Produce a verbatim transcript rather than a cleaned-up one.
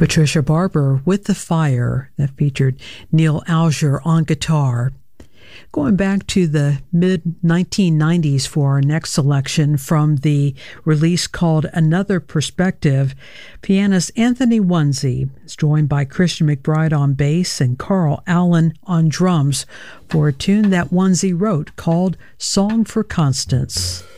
Patricia Barber with The Fire, that featured Neil Alger on guitar. Going back to the mid nineteen nineties for our next selection from the release called Another Perspective, pianist Anthony Wonsey is joined by Christian McBride on bass and Carl Allen on drums for a tune that Wonsey wrote called Song for Constance.